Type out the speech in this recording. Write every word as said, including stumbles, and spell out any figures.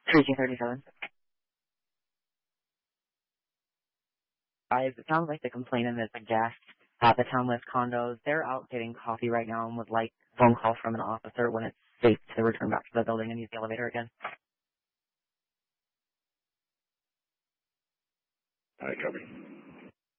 three thirty-seven. Guys, it sounds like the complainant is a guest at the Townlist condos. They're out getting coffee right now and would like a phone call from an officer when it's safe to return back to the building and use the elevator again. I copy.